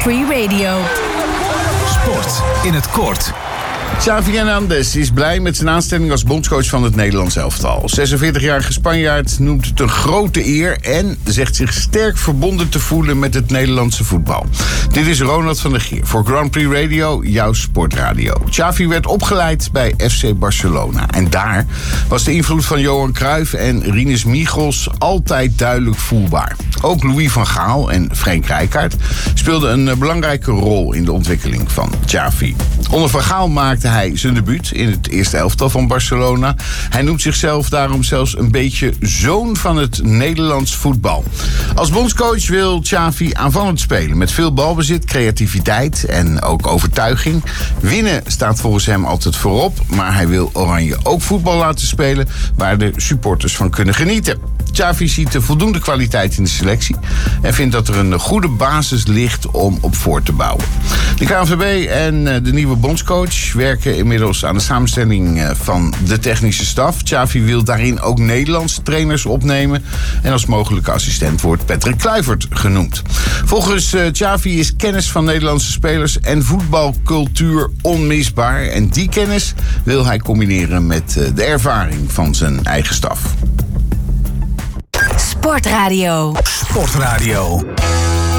Free Radio. Sport in het kort. Xavi Hernandez is blij met zijn aanstelling als bondscoach van het Nederlands elftal. 46-jarige Spanjaard noemt het een grote eer en zegt zich sterk verbonden te voelen met het Nederlandse voetbal. Dit is Ronald van der Geer voor Grand Prix Radio, jouw sportradio. Xavi werd opgeleid bij FC Barcelona en daar was de invloed van Johan Cruijff en Rinus Michels altijd duidelijk voelbaar. Ook Louis van Gaal en Frank Rijkaard speelden een belangrijke rol in de ontwikkeling van Xavi. Onder Van Gaal maakte hij zijn debuut in het eerste elftal van Barcelona. Hij noemt zichzelf daarom zelfs een beetje zoon van het Nederlands voetbal. Als bondscoach wil Xavi aanvallend spelen met veel balbezit, creativiteit en ook overtuiging. Winnen staat volgens hem altijd voorop, maar hij wil Oranje ook voetbal laten spelen waar de supporters van kunnen genieten. Xavi ziet de voldoende kwaliteit in de selectie en vindt dat er een goede basis ligt om op voor te bouwen. De KNVB en de nieuwe bondscoach werken inmiddels aan de samenstelling van de technische staf. Xavi wil daarin ook Nederlandse trainers opnemen en als mogelijke assistent wordt Patrick Kluivert genoemd. Volgens Xavi is kennis van Nederlandse spelers en voetbalcultuur onmisbaar en die kennis wil hij combineren met de ervaring van zijn eigen staf. Sportradio. Sportradio.